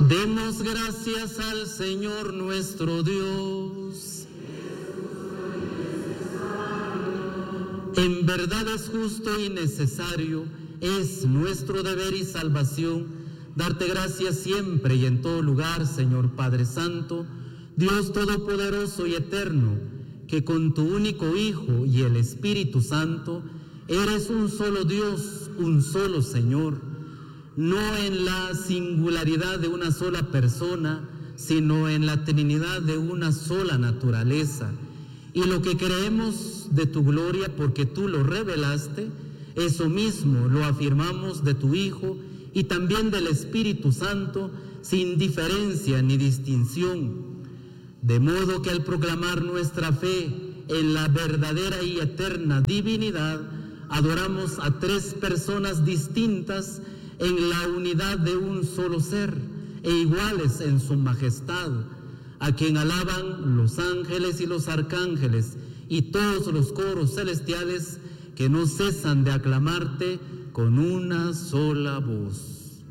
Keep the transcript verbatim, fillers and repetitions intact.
Demos gracias al Señor nuestro Dios. En verdad es justo y necesario, es nuestro deber y salvación, darte gracias siempre y en todo lugar, Señor Padre Santo, Dios Todopoderoso y Eterno, que con tu único Hijo y el Espíritu Santo eres un solo Dios, un solo Señor, no en la singularidad de una sola persona, sino en la Trinidad de una sola naturaleza. Y lo que creemos de tu gloria, porque tú lo revelaste, eso mismo lo afirmamos de tu Hijo y también del Espíritu Santo, sin diferencia ni distinción. De modo que al proclamar nuestra fe en la verdadera y eterna divinidad, adoramos a tres personas distintas en la unidad de un solo ser e iguales en su majestad, a quien alaban los ángeles y los arcángeles y todos los coros celestiales que no cesan de aclamarte con una sola voz.